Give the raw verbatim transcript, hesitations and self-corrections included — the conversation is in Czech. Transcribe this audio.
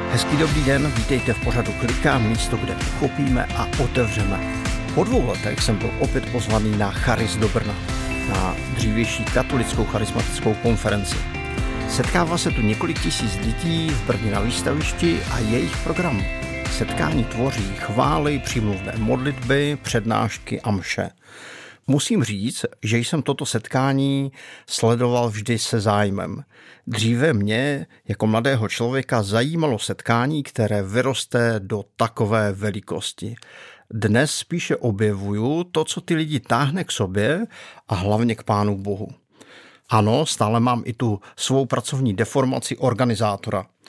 Hezký dobrý den, vítejte v pořadu Klikám, místo, kde pochopíme a otevřeme. Po dvou letech jsem byl opět pozvaný na Charis do Brna, na dřívější katolickou charismatickou konferenci. Setkává se tu několik tisíc lidí v Brně na výstavišti a jejich program. Setkání tvoří chvály, přímluvné modlitby, přednášky a mše. Musím říct, že jsem toto setkání sledoval vždy se zájmem. Dříve mě jako mladého člověka zajímalo setkání, které vyroste do takové velikosti. Dnes spíše objevuju to, co ty lidi táhne k sobě a hlavně k Pánu Bohu. Ano, stále mám i tu svou pracovní deformaci organizátora.